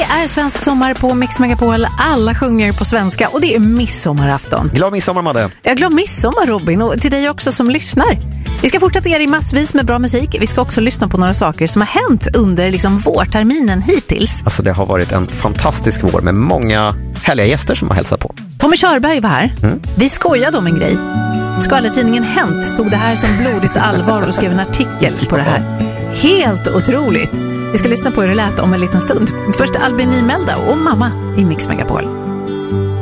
är svensk sommar på Mix Megapol. Alla sjunger på svenska och det är midsommarafton. Glad midsommar, Madde. Jag glad midsommar, Robin, och till dig också som lyssnar. Vi ska fortsätta er i massvis med bra musik. Vi ska också lyssna på några saker som har hänt under vårterminen hittills. Alltså det har varit en fantastisk vår med många härliga gäster som har hälsat på. Tommy Körberg var här. Vi skojade om en grej. Skvallertidningen Hänt tog det här som blodigt allvar och skrev en artikel på det här. Helt otroligt. Vi ska lyssna på hur det lät om en liten stund. Först Albin Limelda och mamma i Mix Megapol.